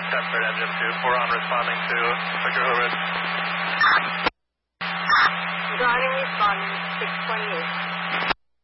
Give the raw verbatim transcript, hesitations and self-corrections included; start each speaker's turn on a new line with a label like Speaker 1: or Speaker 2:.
Speaker 1: Stepford engine two, four on responding to Victor Hoover.